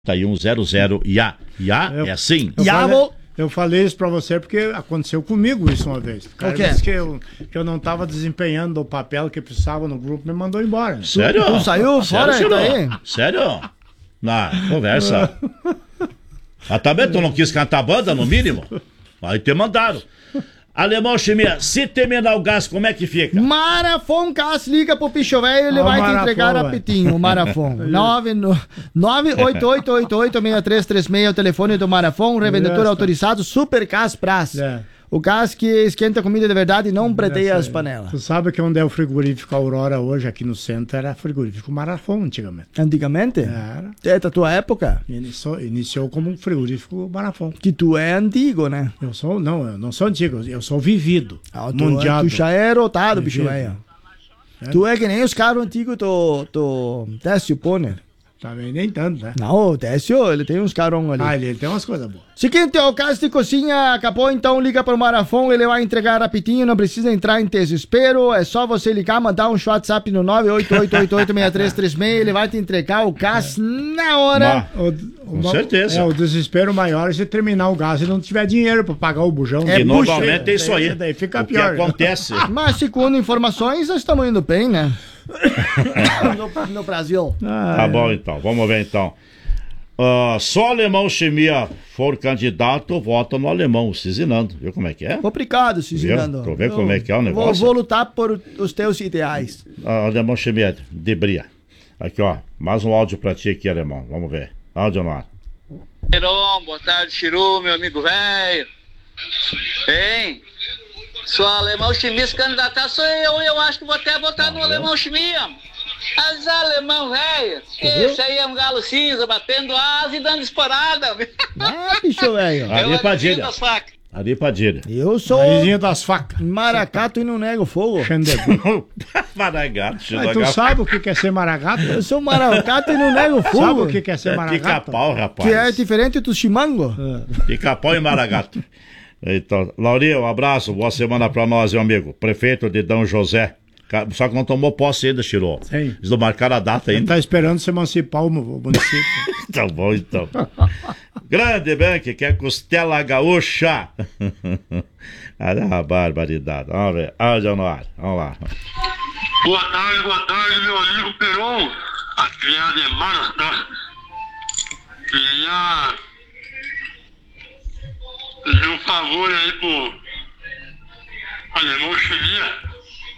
9100 IA. IA é assim? Eu falei isso pra você porque aconteceu comigo isso uma vez. O cara disse que eu não tava desempenhando o papel que precisava no grupo, me mandou embora. Sério? Tu saiu fora daí? Sério? Na conversa. Também tu não quis cantar banda, no mínimo? Aí te mandaram. Alemão Chimia, se terminar o gás, como é que fica? Marafon Gás, liga pro Picho Velho, ele vai te entregar rapidinho, o Marafon. 988886336, o telefone do Marafon, revendedor autorizado, Super Gás Brás. O gás que esquenta comida de verdade e não preteia as panelas. Tu sabe que onde é o frigorífico Aurora hoje, aqui no centro, era frigorífico Marafon antigamente. Antigamente? Era. É da tua época? Iniciou como um frigorífico Marafon. Que tu é antigo, né? Eu não sou antigo, eu sou vivido. Tu já é rotado, bicho velho. Tu é que nem os caras antigos do Décio Poner. Também nem tanto, né? Não, o Décio, ele tem uns carão ali. Ele tem umas coisas boas. Seguinte, o caso de cozinha acabou, então liga pro Marafon, ele vai entregar rapidinho, não precisa entrar em desespero, é só você ligar, mandar um WhatsApp no 988886336, ele vai te entregar o gás na hora. Com certeza. O desespero maior é se terminar o gás e não tiver dinheiro pra pagar o bujão. Que normalmente é isso aí. Daí fica pior. O que acontece? Mas segundo informações, nós estamos indo bem, né? no Brasil. Tá bom então, vamos ver então. Só Alemão Chimia for candidato, vota no Alemão, Cizinando. Viu como é que é? Obrigado, Cizinando. Tô vendo como é que é o negócio. Vou lutar por os teus ideais. Alemão Chimia, debria. Aqui, ó, mais um áudio pra ti aqui, Alemão. Vamos ver. Áudio no ar. Boa tarde, Chiru, meu amigo velho. Hein? Se o Alemão Chimia se candidatar, sou eu acho que vou até votar no Alemão Chimia. Mas alemão, velho, esse aí é um galo cinza, batendo asa e dando esporada. Bicho, velho. Ali Padilha. Eu sou Marizinho das facas. Maragato e não nego fogo. Maragato. Mas tu sabe o que é ser maragato? Eu sou maragato e não nego fogo. Sabe o que é ser maragato? Pica-pau, rapaz. Que é diferente do chimango. Pica-pau e maragato. Então, Laurinha, um abraço, boa semana pra nós, meu amigo. Prefeito de Dom José. Só que não tomou posse ainda, Chirô. Eles não marcaram a data ainda. Ele tá esperando se emancipar o município. Tá bom, então. Grande Bank, que é costela gaúcha. Barbaridade. Vamos ver. Áudio no ar. Vamos lá. Boa tarde, meu amigo Peron. Aqui é a Ademar, tá? Queria pedir um favor aí pro Alemão Chimia.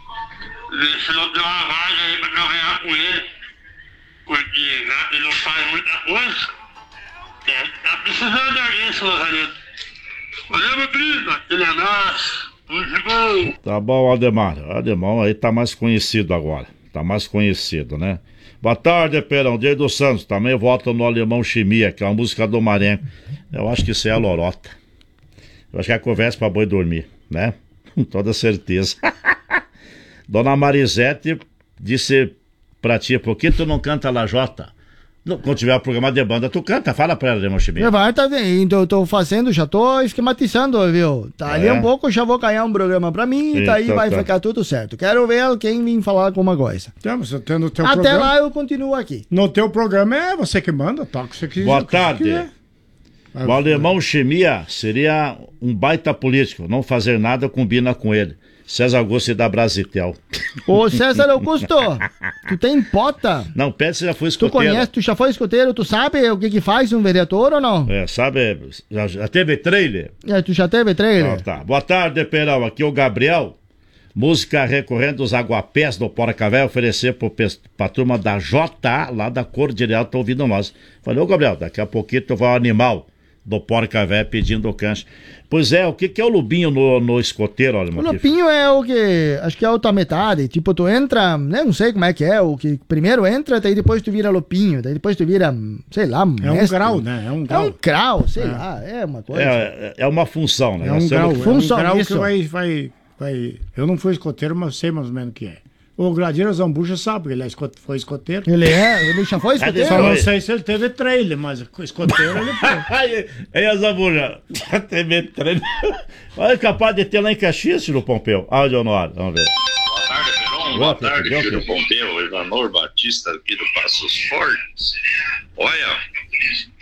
Se não der uma vaga aí pra ganhar com ele, porque já que ele não faz muita coisa, tá precisando de alguém, seu Lazareto. Valeu, meu querido, aquele abraço, tudo de bom. Tá bom, Ademar. Ademar aí tá mais conhecido agora. Tá mais conhecido, né? Boa tarde, Perão, Diego dos Santos. Também voto no Alemão Chimia, que é uma música do Marenco. Eu acho que isso é a lorota. Eu acho que é a conversa pra boi dormir, né? Com toda certeza. Dona Marisete disse pra ti, por que tu não canta lajota? Quando tiver o programa de banda, tu canta, fala pra ela, Alemão Chimia. Vai, tá vendo, eu tô fazendo, já tô esquematizando, viu? Tá ali um pouco, já vou ganhar um programa pra mim, e daí vai ficar tudo certo. Quero ver quem vem falar alguma coisa. Você tem no teu Até programa. lá eu continuo aqui. No teu programa é você que manda, toca você que Boa tarde. O Alemão Chimia seria um baita político, não fazer nada combina com ele. César Augusto da Brasitel. Ô César Augusto, tu tem pota? Não, pede se já foi escoteiro. Tu conhece, tu já foi escoteiro, tu sabe o que faz um vereador ou não? Sabe, já teve trailer? Tu já teve trailer? Tá. Boa tarde, Perão, aqui é o Gabriel. Música recorrente dos Aguapés do Porca Véia, oferecer pra turma da JA, lá da Cordilheira, tá ouvindo nós. Falei, ô Gabriel, daqui a pouquinho tu vai ao animal do Porca Véia pedindo o cancho. Pois é, o que é o lubinho no escoteiro? Olha, o lubinho é o que, acho que é a outra metade, tipo, tu entra, né, não sei como é que é, o que primeiro entra, daí depois tu vira lupinho, daí depois tu vira, sei lá, mestre. É um grau, né? É um grau, sei lá, é uma coisa. É uma função, né? É um grau, função, é um grau isso. que vai... Eu não fui escoteiro, mas sei mais ou menos o que é. O Gladiro Zambuja sabe, ele foi escoteiro. Ele já foi escoteiro? Só não sei se ele teve trailer, mas escoteiro ele foi. Aí a Zambuja, teve trailer. Olha, capaz de ter lá em Caxias, no Pompeu. Áudio no ar, vamos ver. Boa tarde, Peron. boa tarde, Ciro Pompeu, Ivanor Batista aqui do Passos Fortes. Olha,